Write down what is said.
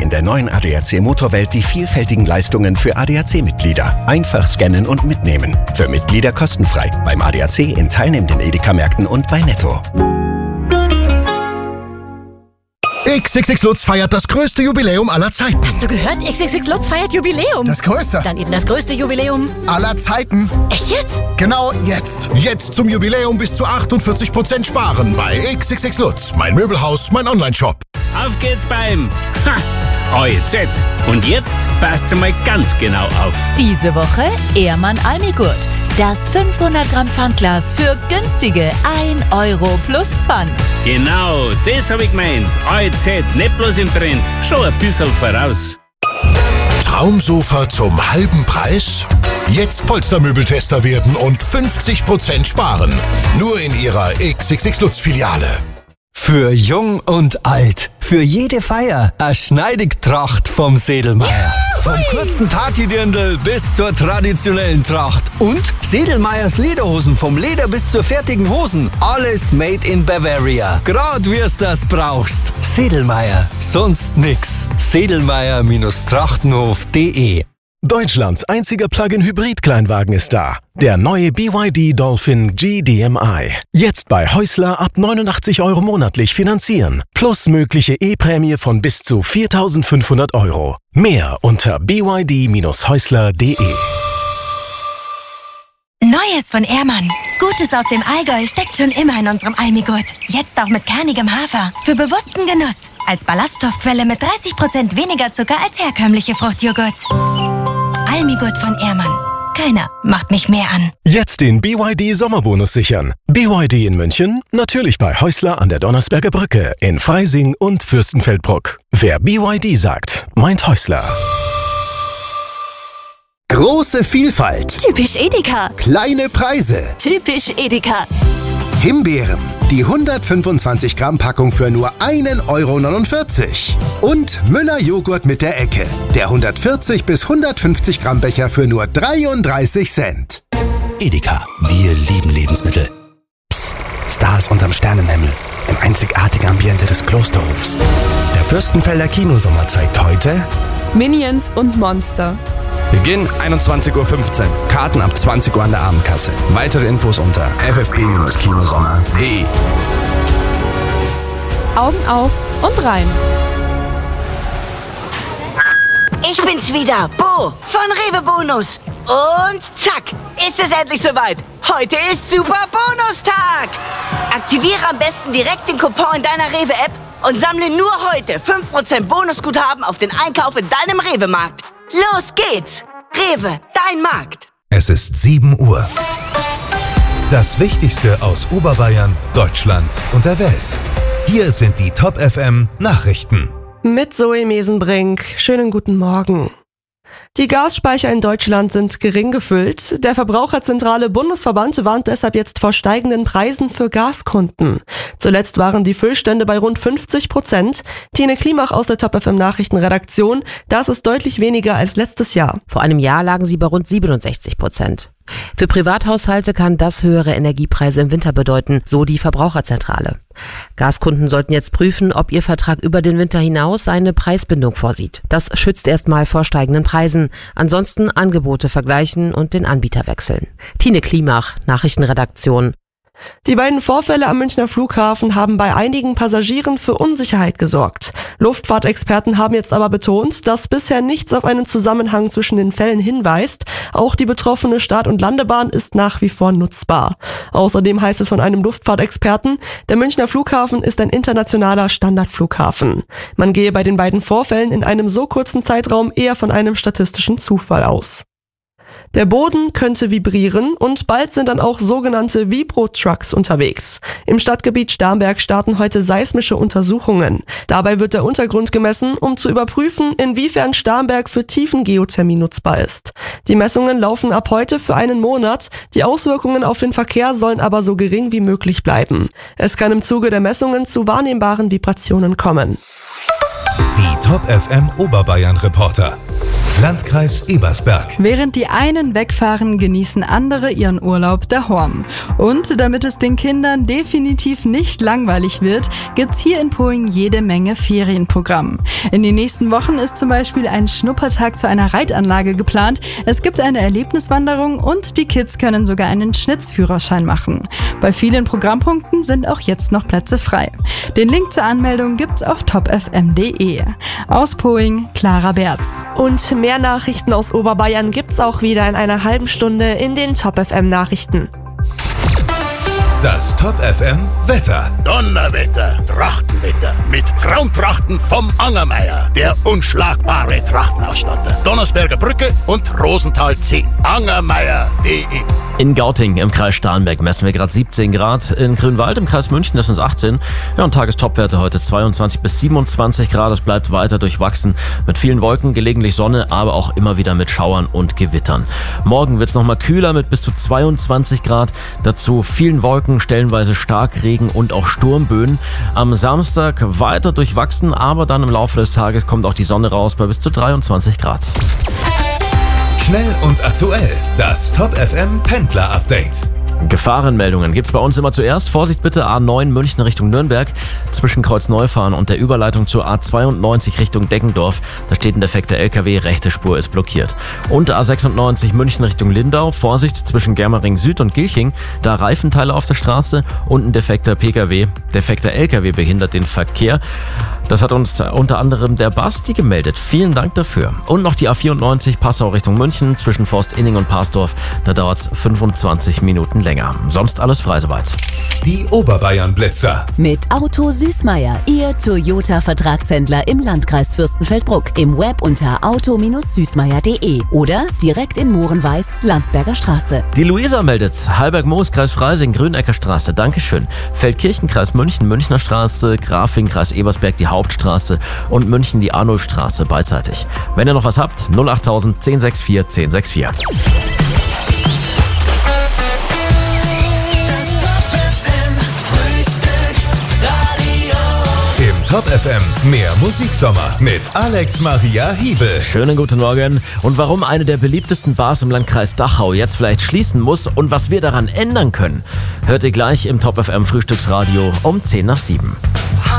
in der neuen ADAC Motorwelt die vielfältigen Leistungen für ADAC-Mitglieder. Einfach scannen und mitnehmen. Für Mitglieder kostenfrei. Beim ADAC in teilnehmenden Edeka-Märkten und bei Netto. XXX Lutz feiert das größte Jubiläum aller Zeiten. Hast du gehört? XXX Lutz feiert Jubiläum. Das größte. Dann eben das größte Jubiläum Aller Zeiten. Echt jetzt? Genau jetzt. Jetzt zum Jubiläum bis zu 48% sparen bei XXX Lutz. Mein Möbelhaus, mein Onlineshop. Auf geht's beim AEZ. Und jetzt passt mal ganz genau auf. Diese Woche Ehrmann Almigurt. Das 500 Gramm Pfandglas für günstige 1 Euro plus Pfand. Genau, das hab ich gemeint. AEZ, nicht bloß im Trend, schon ein bisschen voraus. Traumsofa zum halben Preis? Jetzt Polstermöbeltester werden und 50% sparen. Nur in Ihrer XXX Lutz Filiale. Für jung und alt, für jede Feier, eine Schneidigtracht vom Sedelmeier. Vom kurzen Partydirndl bis zur traditionellen Tracht. Und Sedelmeiers Lederhosen, vom Leder bis zur fertigen Hosen. Alles made in Bavaria. Grad wie's das brauchst. Sedelmeier, sonst nix. Sedelmeier-trachtenhof.de. Deutschlands einziger Plug-in-Hybrid-Kleinwagen ist da. Der neue BYD Dolphin GDMI. Jetzt bei Häusler ab 89 € monatlich finanzieren. Plus mögliche E-Prämie von bis zu 4.500 €. Mehr unter byd-häusler.de. Neues von Ehrmann. Gutes aus dem Allgäu steckt schon immer in unserem Almigurt. Jetzt auch mit kernigem Hafer. Für bewussten Genuss. Als Ballaststoffquelle mit 30% weniger Zucker als herkömmliche Fruchtjoghurts. Almigurt von Ehrmann. Keiner macht mich mehr an. Jetzt den BYD Sommerbonus sichern. BYD in München, natürlich bei Häusler an der Donnersberger Brücke, in Freising und Fürstenfeldbruck. Wer BYD sagt, meint Häusler. Große Vielfalt. Typisch Edeka. Kleine Preise. Typisch Edeka. Himbeeren. Die 125 Gramm Packung für nur 1,49 €. Und Müller Joghurt mit der Ecke. Der 140 bis 150 Gramm Becher für nur 33 Cent. Edeka. Wir lieben Lebensmittel. Psst. Stars unterm Sternenhimmel. Im einzigartigen Ambiente des Klosterhofs. Der Fürstenfelder Kinosommer zeigt heute Minions und Monster. Beginn 21:15 Uhr. Karten ab 20 Uhr an der Abendkasse. Weitere Infos unter ffp-kinosommer.de. Augen auf und rein. Ich bin's wieder, Bo von Rewe Bonus. Und zack, ist es endlich soweit. Heute ist Super Bonustag. Aktiviere am besten direkt den Coupon in deiner Rewe-App und sammle nur heute 5% Bonusguthaben auf den Einkauf in deinem Rewe-Markt. Los geht's! Rewe, dein Markt. Es ist 7 Uhr. Das Wichtigste aus Oberbayern, Deutschland und der Welt. Hier sind die Top FM Nachrichten. Mit Zoe Mesenbrink. Schönen guten Morgen. Die Gasspeicher in Deutschland sind gering gefüllt. Der Verbraucherzentrale Bundesverband warnt deshalb jetzt vor steigenden Preisen für Gaskunden. Zuletzt waren die Füllstände bei rund 50%. Tine Klimach aus der Top FM Nachrichtenredaktion. Das ist deutlich weniger als letztes Jahr. Vor einem Jahr lagen sie bei rund 67%. Für Privathaushalte kann das höhere Energiepreise im Winter bedeuten, so die Verbraucherzentrale. Gaskunden sollten jetzt prüfen, ob ihr Vertrag über den Winter hinaus eine Preisbindung vorsieht. Das schützt erstmal vor steigenden Preisen. Ansonsten Angebote vergleichen und den Anbieter wechseln. Tine Klimach, Nachrichtenredaktion. Die beiden Vorfälle am Münchner Flughafen haben bei einigen Passagieren für Unsicherheit gesorgt. Luftfahrtexperten haben jetzt aber betont, dass bisher nichts auf einen Zusammenhang zwischen den Fällen hinweist. Auch die betroffene Start- und Landebahn ist nach wie vor nutzbar. Außerdem heißt es von einem Luftfahrtexperten, der Münchner Flughafen ist ein internationaler Standardflughafen. Man gehe bei den beiden Vorfällen in einem so kurzen Zeitraum eher von einem statistischen Zufall aus. Der Boden könnte vibrieren und bald sind dann auch sogenannte Vibro-Trucks unterwegs. Im Stadtgebiet Starnberg starten heute seismische Untersuchungen. Dabei wird der Untergrund gemessen, um zu überprüfen, inwiefern Starnberg für Tiefengeothermie nutzbar ist. Die Messungen laufen ab heute für einen Monat. Die Auswirkungen auf den Verkehr sollen aber so gering wie möglich bleiben. Es kann im Zuge der Messungen zu wahrnehmbaren Vibrationen kommen. Die Top FM Oberbayern Reporter. Landkreis Ebersberg. Während die einen wegfahren, genießen andere ihren Urlaub daheim. Und damit es den Kindern definitiv nicht langweilig wird, gibt's hier in Poing jede Menge Ferienprogramm. In den nächsten Wochen ist zum Beispiel ein Schnuppertag zu einer Reitanlage geplant, es gibt eine Erlebniswanderung und die Kids können sogar einen Schnitzführerschein machen. Bei vielen Programmpunkten sind auch jetzt noch Plätze frei. Den Link zur Anmeldung gibt's auf topfm.de. Aus Poing, Clara Berz. Und mehr Nachrichten aus Oberbayern gibt's auch wieder in einer halben Stunde in den Top FM Nachrichten. Das Top FM Wetter. Donnerwetter, Trachtenwetter mit Traumtrachten vom Angermeier, der unschlagbare Trachtenausstatter. Donnersberger Brücke und Rosenthal 10. Angermeier.de. In Gauting im Kreis Starnberg messen wir gerade 17 Grad. In Grünwald im Kreis München ist es 18. Ja, und Tagestopwerte heute 22 bis 27 Grad. Es bleibt weiter durchwachsen mit vielen Wolken, gelegentlich Sonne, aber auch immer wieder mit Schauern und Gewittern. Morgen wird es nochmal kühler mit bis zu 22 Grad. Dazu vielen Wolken, stellenweise Starkregen und auch Sturmböen. Am Samstag weiter durchwachsen, aber dann im Laufe des Tages kommt auch die Sonne raus bei bis zu 23 Grad. Schnell und aktuell. Das Top FM Pendler Update. Gefahrenmeldungen gibt's bei uns immer zuerst. Vorsicht bitte, A9 München Richtung Nürnberg, zwischen Kreuzneufahren und der Überleitung zur A92 Richtung Deggendorf. Da steht ein defekter LKW, rechte Spur ist blockiert. Und A96 München Richtung Lindau, Vorsicht zwischen Germering Süd und Gilching, da Reifenteile auf der Straße und ein defekter PKW. Defekter LKW behindert den Verkehr. Das hat uns unter anderem der Basti gemeldet. Vielen Dank dafür. Und noch die A94 Passau Richtung München, zwischen Forstinning und Parsdorf. Da dauert's 25 Minuten länger. Sonst alles frei soweit. Die Oberbayern Blitzer. Mit Auto Süßmeier, Ihr Toyota-Vertragshändler im Landkreis Fürstenfeldbruck. Im Web unter auto-süßmeier.de oder direkt in Mohrenweiß, Landsberger Straße. Die Luisa meldet. Halberg-Moos, Kreis Freising, Grünecker Straße. Dankeschön. Feldkirchen, Kreis München, Münchner Straße. Grafing, Kreis Ebersberg, die Hauptstraße. Und München, die Arnulfstraße beidseitig. Wenn ihr noch was habt, 08000 1064 1064. Top FM, mehr Musiksommer mit Alex Maria Hiebel. Schönen guten Morgen. Und warum eine der beliebtesten Bars im Landkreis Dachau jetzt vielleicht schließen muss und was wir daran ändern können, hört ihr gleich im Top FM Frühstücksradio um 6:50.